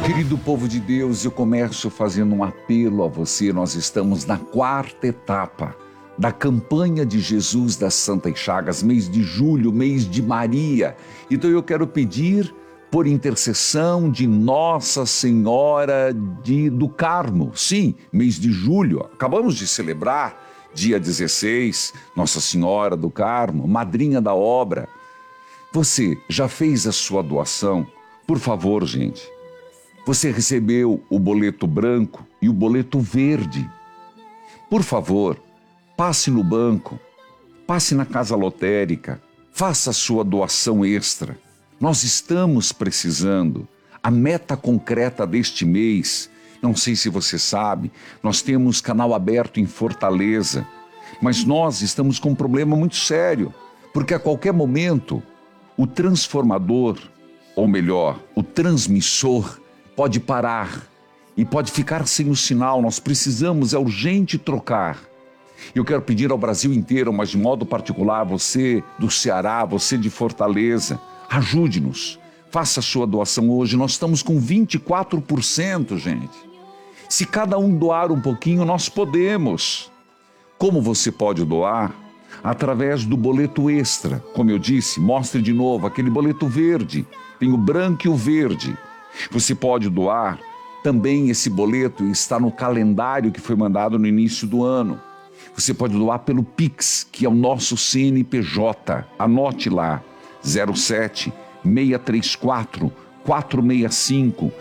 Querido povo de Deus, eu começo fazendo um apelo a você. Nós estamos na 4ª etapa da campanha de Jesus das Santas Chagas, mês de julho, mês de Maria. Então eu quero pedir por intercessão de Nossa Senhora do Carmo. Sim, mês de julho, acabamos de celebrar, dia 16, Nossa Senhora do Carmo, madrinha da obra. Você já fez a sua doação? Por favor, gente. Você recebeu o boleto branco e o boleto verde. Por favor, passe no banco, passe na casa lotérica, faça a sua doação extra. Nós estamos precisando. A meta concreta deste mês, não sei se você sabe, nós temos canal aberto em Fortaleza, mas nós estamos com um problema muito sério, porque a qualquer momento o transformador, ou melhor, o transmissor, pode parar e pode ficar sem o sinal. Nós precisamos, é urgente trocar. Eu quero pedir ao Brasil inteiro, mas de modo particular, você do Ceará, você de Fortaleza, ajude-nos. Faça a sua doação hoje. Nós estamos com 24%, gente. Se cada um doar um pouquinho, nós podemos. Como você pode doar? Através do boleto extra. Como eu disse, mostre de novo aquele boleto verde. Tem o branco e o verde. Você pode doar, também esse boleto está no calendário que foi mandado no início do ano. Você pode doar pelo Pix, que é o nosso CNPJ. Anote lá, 07 634 465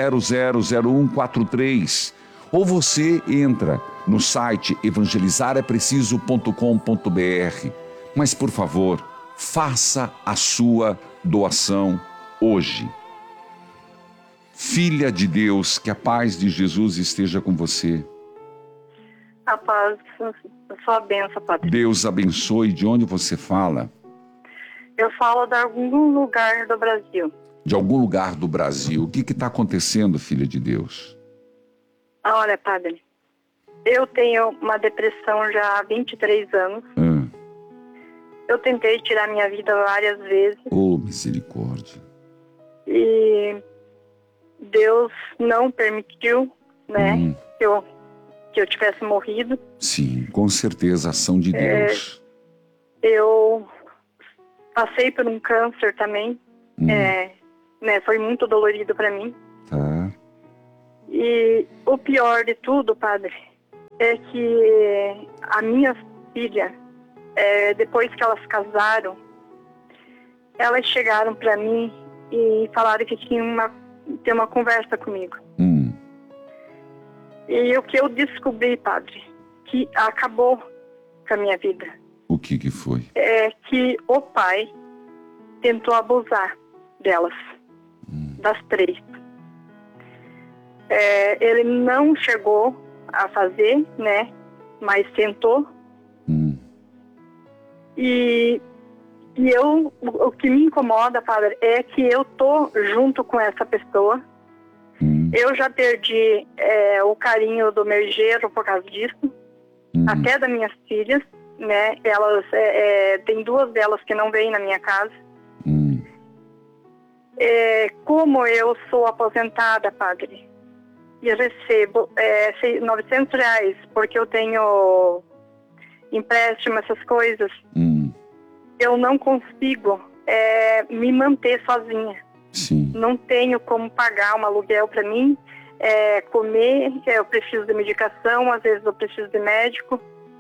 000143. Ou você entra no site evangelizarepreciso.com.br. Mas, por favor, faça a sua doação hoje. Filha de Deus, que a paz de Jesus esteja com você. A paz, a sua bênção, Padre. Deus abençoe. De onde você fala? Eu falo de algum lugar do Brasil. De algum lugar do Brasil. O que está acontecendo, filha de Deus? Olha, Padre, eu tenho uma depressão já há 23 anos. Eu tentei tirar minha vida várias vezes. Oh, misericórdia. E Deus não permitiu, né, que eu tivesse morrido. Sim, com certeza, ação de Deus. Eu passei por um câncer também. Né, foi muito dolorido para mim. Tá. E o pior de tudo, Padre, é que a minha filha, depois que elas casaram, elas chegaram para mim e falaram que tinham ter uma conversa comigo. E o que eu descobri, Padre, que acabou com a minha vida. O que foi? É que o pai tentou abusar delas, das 3. Ele não chegou a fazer, né, mas tentou. E o que me incomoda, Padre, é que eu tô junto com essa pessoa. Eu já perdi o carinho do meu genro por causa disso, até das minhas filhas, né? Elas, tem 2 delas que não vêm na minha casa. Como eu sou aposentada, Padre, e recebo R$900 porque eu tenho empréstimo, essas coisas, eu não consigo me manter sozinha. Sim. Não tenho como pagar um aluguel para mim, comer, eu preciso de medicação, às vezes eu preciso de médico.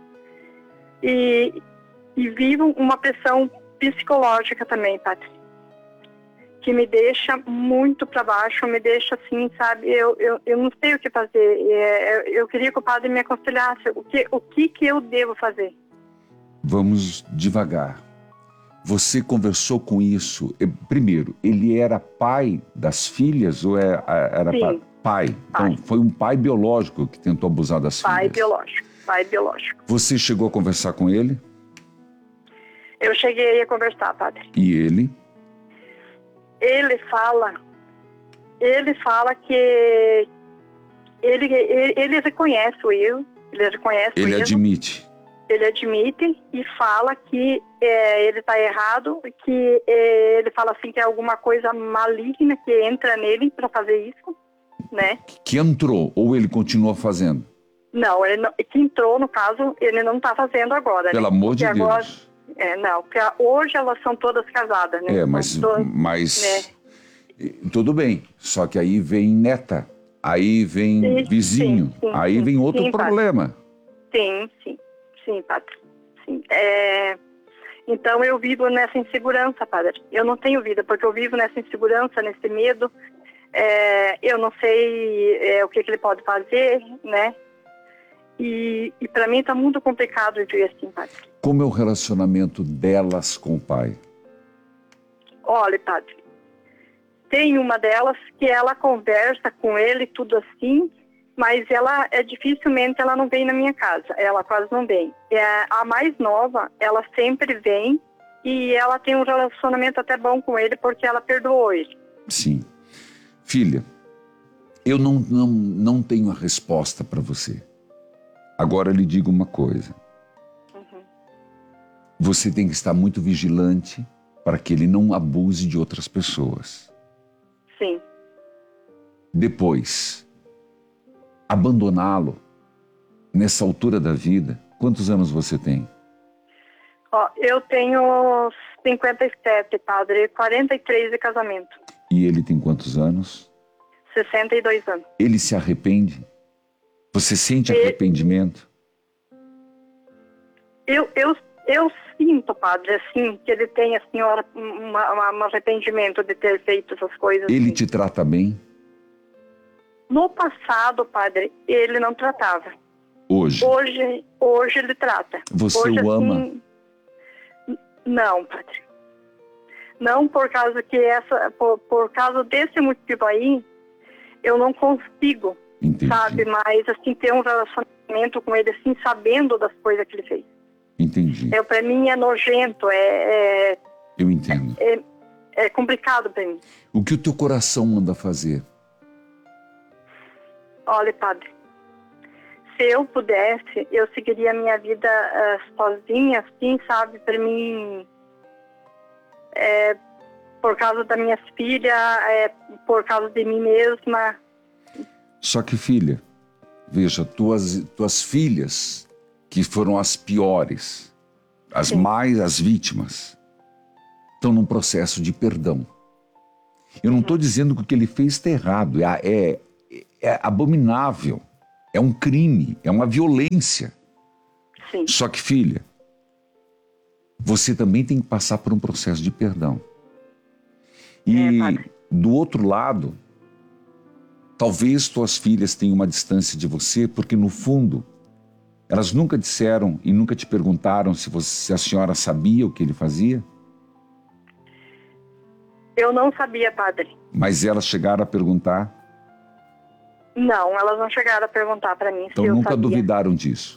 E vivo uma pressão psicológica também, Padre, que me deixa muito para baixo, me deixa assim, sabe, eu não sei o que fazer. Eu queria que o Padre me aconselhasse o que eu devo fazer. Vamos devagar. Você conversou com isso? Primeiro, ele era pai das filhas ou era Sim. pai? Então, foi um pai biológico que tentou abusar das Pai filhas? Pai biológico. Você chegou a conversar com ele? Eu cheguei a conversar, Padre. E ele? Ele fala que ele reconhece o erro, Ele admite. Ele admite e fala que ele está errado, que ele fala assim que é alguma coisa maligna que entra nele para fazer isso. né? Que entrou, ou ele continua fazendo? Não, ele não, que entrou, no caso, ele não está fazendo agora. Pelo né? amor de agora, Deus. Não, porque hoje elas são todas casadas, né? Mas né? tudo bem, só que aí vem neta, aí vem vizinho, aí vem outro problema. Sim, padre. Sim. Então eu vivo nessa insegurança, padre. Eu não tenho vida, porque eu vivo nessa insegurança, nesse medo. Eu não sei o que ele pode fazer, né? E para mim está muito complicado viver assim, padre. Como é o relacionamento delas com o pai? Olha, padre, tem uma delas que ela conversa com ele, tudo assim, mas ela dificilmente ela não vem na minha casa, ela quase não vem. A mais nova, ela sempre vem e ela tem um relacionamento até bom com ele porque ela perdoou ele. Sim. Filha, eu não tenho a resposta para você. Agora lhe digo uma coisa. Você tem que estar muito vigilante para que ele não abuse de outras pessoas. Sim. Depois, abandoná-lo nessa altura da vida. Quantos anos você tem? Eu tenho 57, padre, 43 de casamento. E ele tem quantos anos? 62 anos. Ele se arrepende? Você sente arrependimento? Eu sinto, padre, assim, que ele tem, assim, um arrependimento de ter feito essas coisas. Ele assim. te trata bem? No passado, padre, ele não tratava. Hoje? Hoje ele trata. Você hoje, o ama? Assim, não, padre. Não por causa que por causa desse motivo aí, eu não consigo, sabe, mas assim, ter um relacionamento com ele, assim, sabendo das coisas que ele fez. Entendi. Para mim é nojento, eu entendo. É complicado para mim. O que o teu coração manda fazer? Olha, padre, se eu pudesse, eu seguiria a minha vida sozinha, assim, sabe, para mim, por causa das minhas filhas, por causa de mim mesma. Só que, filha, veja, tuas filhas, que foram as piores, as vítimas, estão num processo de perdão. Eu não estou dizendo que o que ele fez está errado, é abominável, é um crime, é uma violência. Sim. Só que, filha, você também tem que passar por um processo de perdão. E do outro lado, talvez tuas filhas tenham uma distância de você, porque no fundo, elas nunca disseram e nunca te perguntaram se a senhora sabia o que ele fazia? Eu não sabia, padre. Mas elas chegaram a perguntar? Não, elas não chegaram a perguntar para mim então se eu nunca sabia. Duvidaram disso?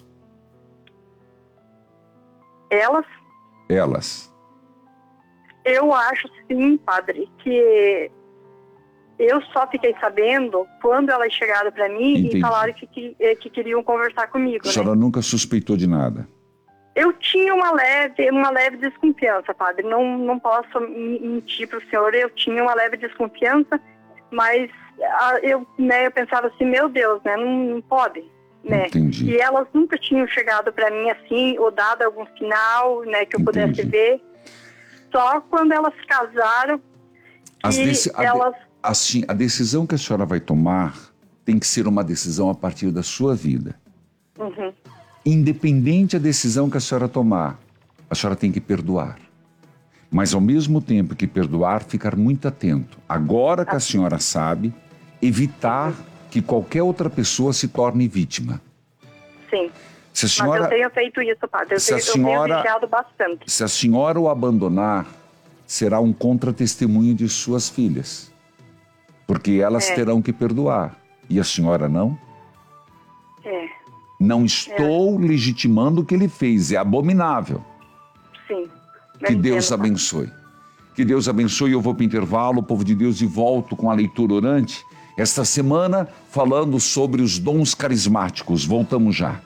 Elas? Elas. Eu acho sim, padre, que eu só fiquei sabendo quando elas chegaram para mim. Entendi. E falaram que queriam conversar comigo. A senhora nunca suspeitou de nada? Eu tinha uma leve desconfiança, padre. Não posso mentir para o senhor. Eu tinha uma leve desconfiança, mas eu pensava assim, meu Deus, né? Não pode, né? Entendi. E elas nunca tinham chegado para mim assim, ou dado algum sinal, né, que eu pudesse ver. Só quando elas casaram, a decisão que a senhora vai tomar tem que ser uma decisão a partir da sua vida. Uhum. Independente da decisão que a senhora tomar, a senhora tem que perdoar. Mas ao mesmo tempo que perdoar, ficar muito atento. Agora que a senhora sabe, evitar que qualquer outra pessoa se torne vítima. Sim. Mas eu tenho feito isso, padre. Eu tenho vigiado bastante. Se a senhora o abandonar, será um contratestemunho de suas filhas. Porque elas terão que perdoar. E a senhora não? Não estou legitimando o que ele fez. É abominável. Sim. Que Deus abençoe. Que Deus abençoe. Eu vou para o intervalo, povo de Deus, e volto com a leitura orante. Esta semana, falando sobre os dons carismáticos. Voltamos já.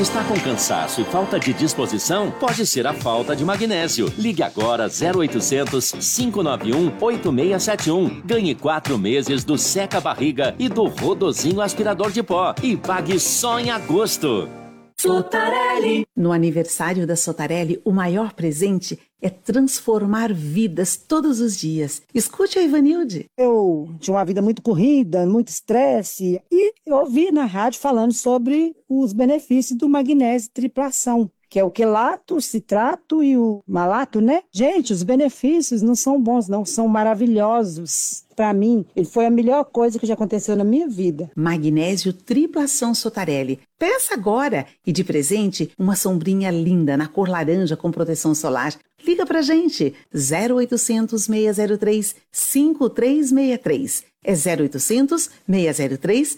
Está com cansaço e falta de disposição? Pode ser a falta de magnésio. Ligue agora 0800 591 8671. Ganhe 4 meses do Seca Barriga e do Rodozinho aspirador de pó. E pague só em agosto. Sotarelli. No aniversário da Sotarelli, o maior presente é transformar vidas todos os dias. Escute a Ivanilde. Eu tinha uma vida muito corrida, muito estresse, e eu ouvi na rádio falando sobre os benefícios do magnésio triplação, que é o quelato, o citrato e o malato, né? Gente, os benefícios não são bons, não, são maravilhosos. Para mim, ele foi a melhor coisa que já aconteceu na minha vida. Magnésio triplação Sotarelli. Peça agora! E de presente, uma sombrinha linda na cor laranja com proteção solar. Liga pra gente, 0800 603 5363. É 0800 603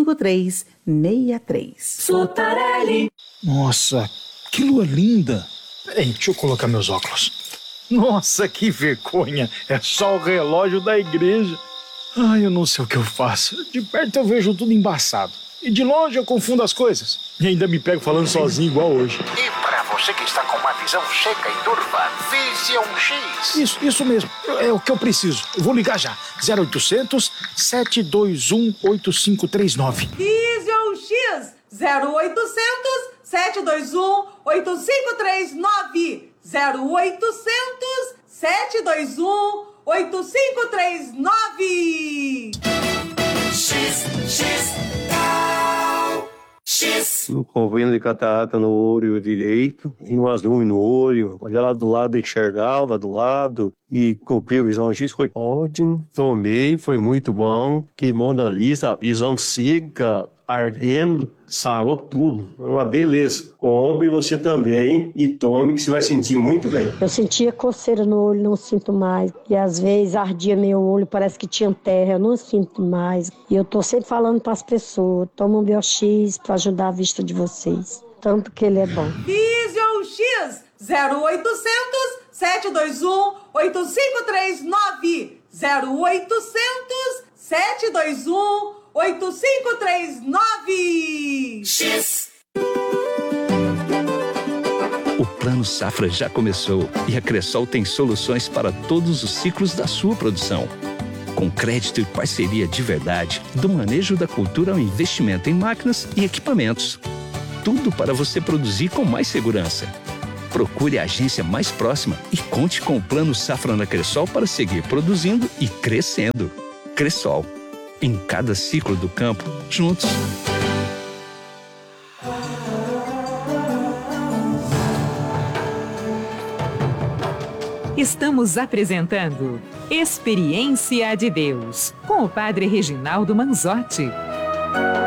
5363. Sotarelli. Nossa, que lua linda! Peraí, deixa eu colocar meus óculos. Nossa, que vergonha! É só o relógio da igreja. Ai, eu não sei o que eu faço. De perto eu vejo tudo embaçado. E de longe eu confundo as coisas. E ainda me pego falando sozinho igual hoje. E pra você que está com uma visão seca e turva, Vision X. Isso mesmo. É o que eu preciso. Eu vou ligar já. 0800 721 8539. Vision X. 0800 721 8539. 0800 721 8539. X. Um problema de catarata no olho direito, e um azul no olho, olhar lá do lado, enxergava do lado, e comprei o Visão X, foi ótimo, tomei, foi muito bom, queimou na lista, a visão seca, ardendo, sarou tudo, uma beleza. Compre você também e tome, que você vai sentir muito bem. Eu sentia coceira no olho, não sinto mais. E às vezes ardia meu olho, parece que tinha terra, eu não sinto mais. E eu tô sempre falando para as pessoas, toma um BioX para ajudar a vista de vocês. Tanto que ele é bom. Vision X 0800 721 8539. 0800 721 8539. X. O Plano Safra já começou e a Cressol tem soluções para todos os ciclos da sua produção. Com crédito e parceria de verdade, do manejo da cultura ao investimento em máquinas e equipamentos. Tudo para você produzir com mais segurança. Procure a agência mais próxima e conte com o Plano Safra na Cressol para seguir produzindo e crescendo. Cressol. Em cada ciclo do campo, juntos. Estamos apresentando Experiência de Deus, com o Padre Reginaldo Manzotti.